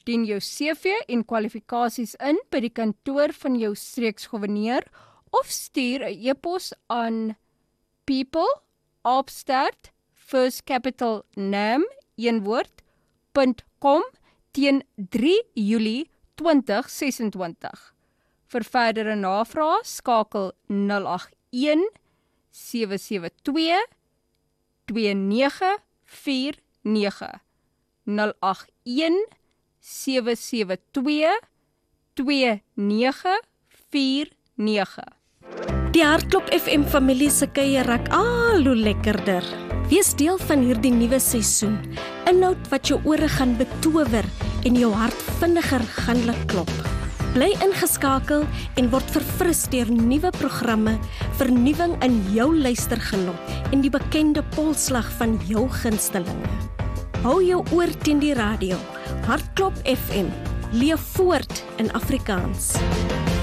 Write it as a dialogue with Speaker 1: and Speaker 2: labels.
Speaker 1: Dien jou CV en kwalifikasies in by die kantoor van jou streeksgouverneur of stuur 'n e-pos aan people@firstcapitalnam.com teen 3 Julie 2026. Vir verdere navrae skakel 081 772 2949 081 772 2949.
Speaker 2: Die Hartklop FM familie se kuier raak al hoe lekkerder. Wees deel van hierdie nuwe seisoen. Inhoud wat jou ore gaan betower en jou hart vinniger gaan laat klop. Bly ingeskakel en word verfris deur nuwe programme, vernuwing in jou luistergenot en die bekende polslag van jou gunstelinge. Hou jou oor teen die radio. Hartklop FM. Leef voort in Afrikaans.